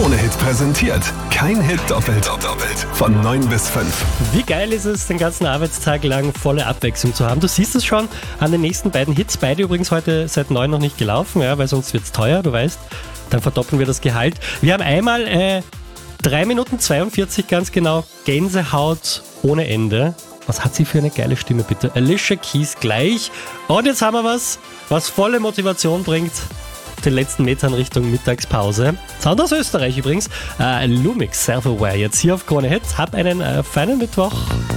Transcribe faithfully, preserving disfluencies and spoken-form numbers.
Krone-Hit präsentiert. Kein Hit doppelt doppelt. Von neun bis fünf. Wie geil ist es, den ganzen Arbeitstag lang volle Abwechslung zu haben. Du siehst es schon an den nächsten beiden Hits. Beide übrigens heute seit neun noch nicht gelaufen, ja, weil sonst wird es teuer, du weißt. Dann verdoppeln wir das Gehalt. Wir haben einmal äh, drei Minuten zweiundvierzig ganz genau Gänsehaut ohne Ende. Was hat sie für eine geile Stimme, bitte? Alicia Keys gleich. Und jetzt haben wir was, was volle Motivation bringt. Den letzten Metern Richtung Mittagspause. Sound aus Österreich übrigens. Äh, Lumix, Self-Aware. Jetzt hier auf Krone Hit. Hab einen äh, feinen Mittwoch.